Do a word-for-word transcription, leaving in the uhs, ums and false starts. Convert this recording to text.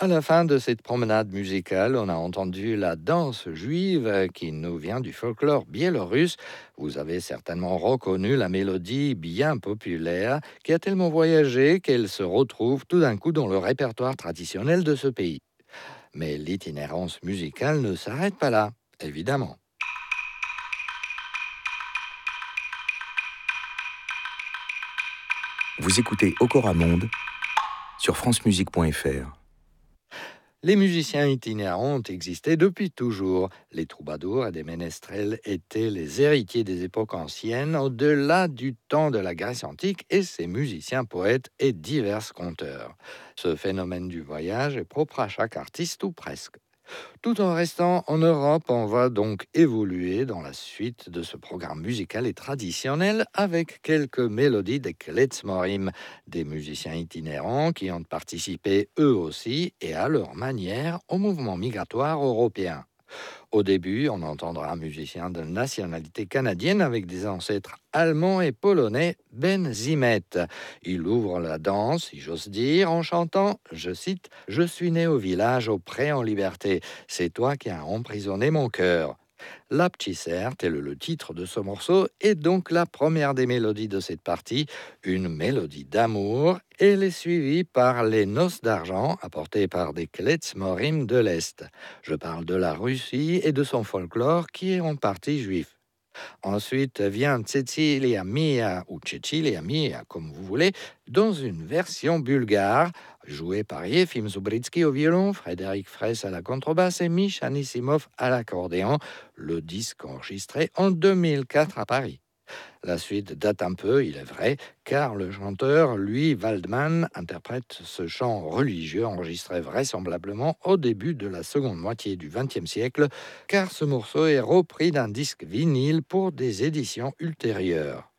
À la fin de cette promenade musicale, on a entendu la danse juive qui nous vient du folklore biélorusse. Vous avez certainement reconnu la mélodie bien populaire qui a tellement voyagé qu'elle se retrouve tout d'un coup dans le répertoire traditionnel de ce pays. Mais l'itinérance musicale ne s'arrête pas là, évidemment. Vous écoutez Okora Monde sur francemusique point f r. Les musiciens itinérants ont existé depuis toujours. Les troubadours et des ménestrels étaient les héritiers des époques anciennes, au-delà du temps de la Grèce antique, et ses musiciens, poètes et divers conteurs. Ce phénomène du voyage est propre à chaque artiste ou presque. Tout en restant en Europe, on va donc évoluer dans la suite de ce programme musical et traditionnel avec quelques mélodies des klezmorim, des musiciens itinérants qui ont participé eux aussi et à leur manière au mouvement migratoire européen. Au début, on entendra un musicien de nationalité canadienne avec des ancêtres allemands et polonais, Ben Zimet. Il ouvre la danse, si j'ose dire, en chantant, je cite, « Je suis né au village, au pré en liberté. C'est toi qui as emprisonné mon cœur. » La P'tissert est le, le titre de ce morceau et donc la première des mélodies de cette partie, une mélodie d'amour. Elle est suivie par les noces d'argent apportées par des klezmorim de l'Est. Je parle de la Russie et de son folklore qui est en partie juif. Ensuite vient Cecilia Mia ou Cecilia Mia, comme vous voulez, dans une version bulgare, jouée par Yefim Zubritsky au violon, Frédéric Fraisse à la contrebasse et Misha Nissimov à l'accordéon, le disque enregistré en deux mille quatre à Paris. La suite date un peu, il est vrai, car le chanteur, lui, Waldman, interprète ce chant religieux enregistré vraisemblablement au début de la seconde moitié du vingtième siècle, car ce morceau est repris d'un disque vinyle pour des éditions ultérieures.